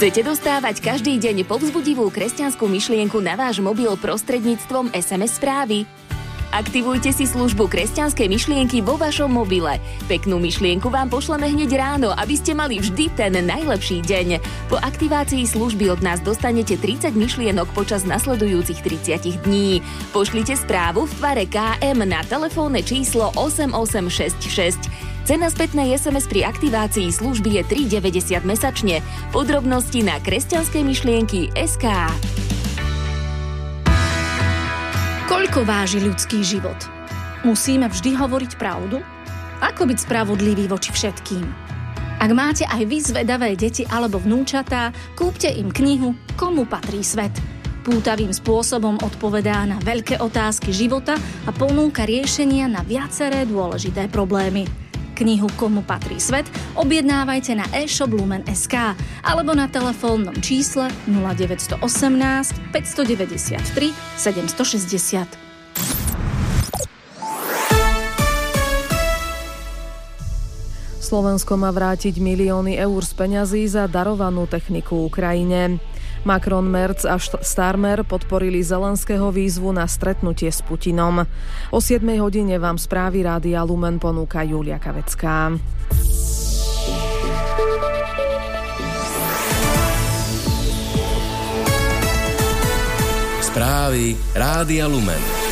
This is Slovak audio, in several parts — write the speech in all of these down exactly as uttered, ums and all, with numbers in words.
Chcete dostávať každý deň povzbudivú kresťanskú myšlienku na váš mobil prostredníctvom es em es správy? Aktivujte si službu kresťanskej myšlienky vo vašom mobile. Peknú myšlienku vám pošleme hneď ráno, aby ste mali vždy ten najlepší deň. Po aktivácii služby od nás dostanete tridsať myšlienok počas nasledujúcich tridsať dní. Pošlite správu v tvare ká em na telefónne číslo osem osem šesť šesť. Cena spätnej es em es pri aktivácii služby je tri deväťdesiat mesačne. Podrobnosti na kresťanskej myšlienky bodka es ká. Koľko váži ľudský život? Musíme vždy hovoriť pravdu? Ako byť spravodlivý voči všetkým? Ak máte aj vy zvedavé deti alebo vnúčatá, kúpte im knihu Komu patrí svet. Pútavým spôsobom odpovedá na veľké otázky života a ponúka riešenia na viaceré dôležité problémy. Knihu Komu patrí svet objednávajte na e-shop lumen bodka es ká alebo na telefónnom čísle nula deväť jedna osem päť deväť tri sedem šesť nula. Slovensko má vrátiť milióny eur z peňazí za darovanú techniku Ukrajine. Macron, Merz a Starmer podporili Zelenského výzvu na stretnutie s Putinom. O siedmej hodine vám správy Rádia Lumen ponúka Julia Kavecká. Správy Rádia Lumen.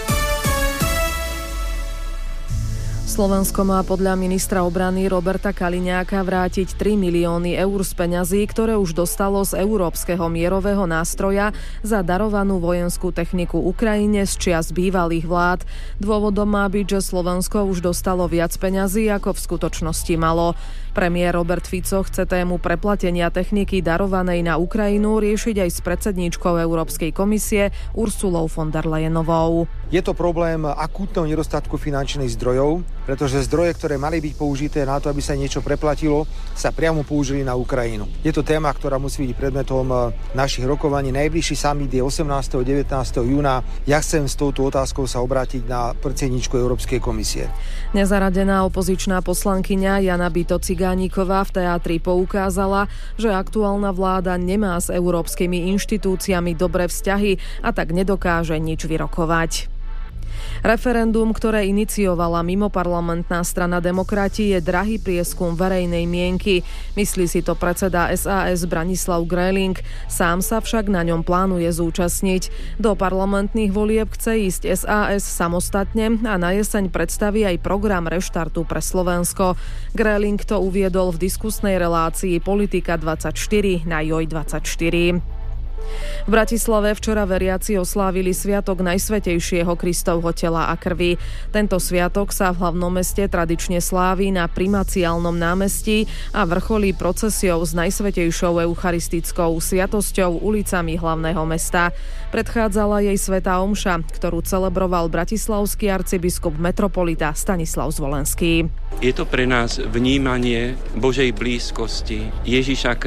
Slovensko má podľa ministra obrany Roberta Kaliňáka vrátiť tri milióny eur z peňazí, ktoré už dostalo z Európskeho mierového nástroja za darovanú vojenskú techniku Ukrajine z čias bývalých vlád. Dôvodom má byť, že Slovensko už dostalo viac peňazí, ako v skutočnosti malo. Premiér Robert Fico chce tému preplatenia techniky darovanej na Ukrajinu riešiť aj s predsedníčkou Európskej komisie Ursulou von der Leyenovou. Je to problém akútneho nedostatku finančných zdrojov, pretože zdroje, ktoré mali byť použité na to, aby sa niečo preplatilo, sa priamo použili na Ukrajinu. Je to téma, ktorá musí byť predmetom našich rokovaní. Najbližší summit je osemnásteho a devätnásteho júna. Ja chcem s touto otázkou sa obrátiť na predsedníčku Európskej komisie. Nezaradená opozičná poslankyňa Jana Bito Cigániková v teatri poukázala, že aktuálna vláda nemá s európskymi inštitúciami dobré vzťahy a tak nedokáže nič vyrokovať. Referendum, ktoré iniciovala mimoparlamentná strana Demokrati, je drahý prieskum verejnej mienky. Myslí si to predseda es a es Branislav Gréling. Sám sa však na ňom plánuje zúčastniť. Do parlamentných volieb chce ísť es a es samostatne a na jeseň predstaví aj program reštartu pre Slovensko. Gréling to uviedol v diskusnej relácii Politika dvadsaťštyri na Joj dvadsaťštyri. V Bratislave včera veriaci oslávili sviatok Najsvätejšieho Kristovho tela a krvi. Tento sviatok sa v hlavnom meste tradične slávi na Primaciálnom námestí a vrcholí procesiou s Najsvätejšou eucharistickou sviatosťou ulicami hlavného mesta. Predchádzala jej svätá omša, ktorú celebroval bratislavský arcibiskup metropolita Stanislav Zvolenský. Je to pre nás vnímanie Božej blízkosti Ježiša